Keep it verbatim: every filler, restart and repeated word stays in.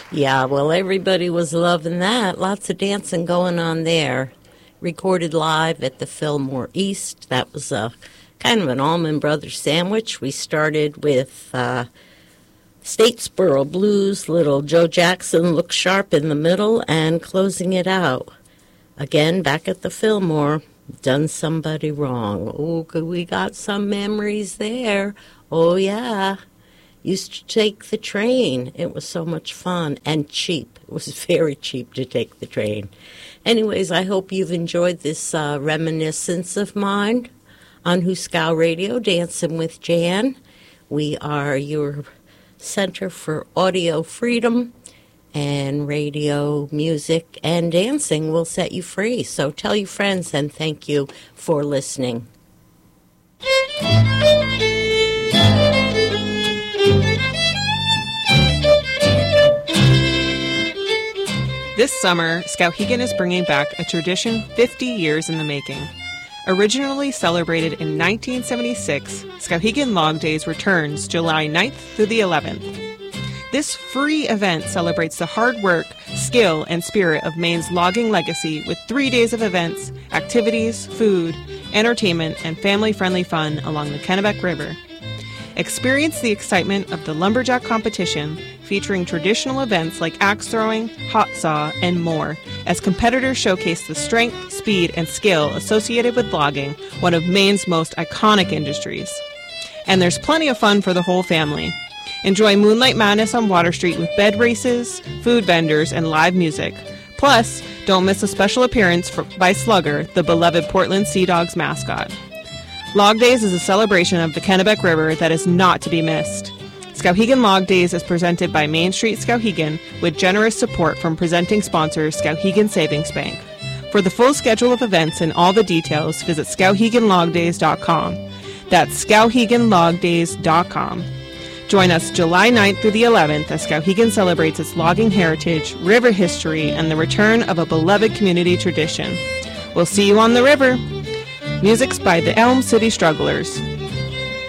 Yeah, well, everybody was loving that. Lots of dancing going on there. Recorded live at the Fillmore East. That was a kind of an Allman Brothers sandwich. We started with uh, Statesboro Blues, little Joe Jackson, Look Sharp in the middle, and closing it out. Again, back at the Fillmore, Done Somebody Wrong. Oh, we got some memories there. Oh, yeah. Used to take the train. It was so much fun and cheap. It was very cheap to take the train. Anyways, I hope you've enjoyed this uh, reminiscence of mine on Huskow Radio, Dancing with Jan. We are your Center for Audio Freedom, and radio, music, and dancing will set you free. So tell your friends, and thank you for listening. This summer, Skowhegan is bringing back a tradition fifty years in the making. Originally celebrated in nineteen seventy-six, Skowhegan Log Days returns July ninth through the eleventh. This free event celebrates the hard work, skill, and spirit of Maine's logging legacy with three days of events, activities, food, entertainment, and family-friendly fun along the Kennebec River. Experience the excitement of the Lumberjack competition, featuring traditional events like axe throwing, hot saw, and more, as competitors showcase the strength, speed, and skill associated with logging, one of Maine's most iconic industries. And there's plenty of fun for the whole family. Enjoy Moonlight Madness on Water Street with bed races, food vendors, and live music. Plus, don't miss a special appearance for, by Slugger, the beloved Portland Sea Dogs mascot. Log Days is a celebration of the Kennebec River that is not to be missed. Skowhegan Log Days is presented by Main Street Skowhegan with generous support from presenting sponsor Skowhegan Savings Bank. For the full schedule of events and all the details, visit skowhegan log days dot com. That's skowhegan log days dot com. Join us July ninth through the eleventh as Skowhegan celebrates its logging heritage, river history, and the return of a beloved community tradition. We'll see you on the river. Music's by the Elm City Strugglers.